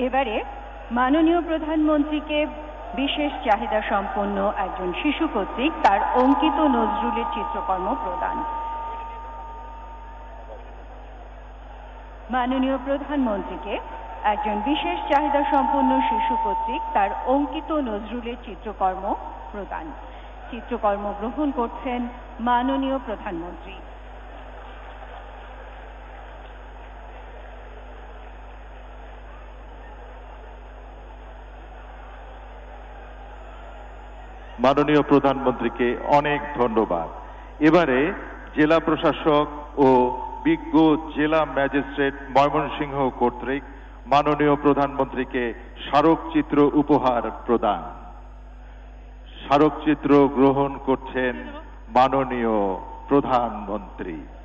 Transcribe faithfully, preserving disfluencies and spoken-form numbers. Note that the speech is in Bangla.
এবারে মাননীয় প্রধানমন্ত্রীকে বিশেষ চাহিদা সম্পন্ন একজন শিশু কর্তৃক তার অঙ্কিত নজরুলের চিত্রকর্ম প্রদান। মাননীয় প্রধানমন্ত্রীকে একজন বিশেষ চাহিদা সম্পন্ন শিশু কর্তৃক তার অঙ্কিত নজরুলের চিত্রকর্ম প্রদান। চিত্রকর্ম গ্রহণ করছেন মাননীয় প্রধানমন্ত্রী। মাননীয় প্রধানমন্ত্রীকে অনেক ধন্যবাদ। এবারে জেলা প্রশাসক ও বিজ্ঞ জেলা ম্যাজিস্ট্রেট ময়মনসিংহ কর্তৃক মাননীয় প্রধানমন্ত্রীকে স্মারকচিত্র উপহার প্রদান। স্মারকচিত্র গ্রহণ করছেন মাননীয় প্রধানমন্ত্রী।